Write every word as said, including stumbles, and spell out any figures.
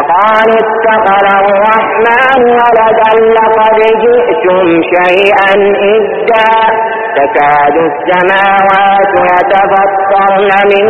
قالوا اتخذ الرحمن ولدا لقد جئتم شيئا إدا تكاد السماوات يتفطرن من